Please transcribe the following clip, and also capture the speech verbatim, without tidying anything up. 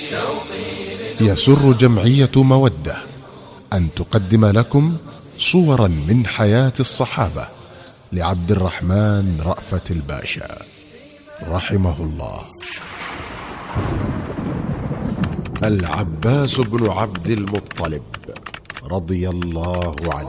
يسر جمعية مودة أن تقدم لكم صورا من حياة الصحابة لعبد الرحمن رأفت الباشا رحمه الله. العباس بن عبد المطلب رضي الله عنه